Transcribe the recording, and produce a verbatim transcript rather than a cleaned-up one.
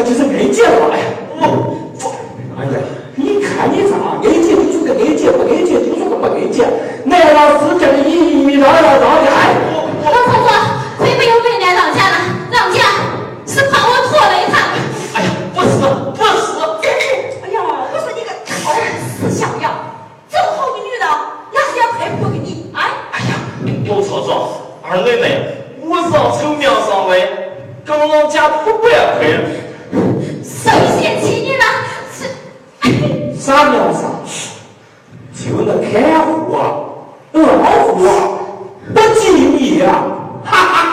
就是爱姐了。哎呀，我我，哎呀，你看你啥？爱姐听说个爱姐，不爱姐听说个不爱姐，来了世界的意义，来了让家。哎， 老婆婆，谁没有未来让家呢？让家是怕我拖累他。 哎呀，不是不是。 哎呀，我说你个好死小样，这么好的女的，哪点配不给你？哎， 哎呀，不错错，二妹妹，我是要求苗上位，跟老家不不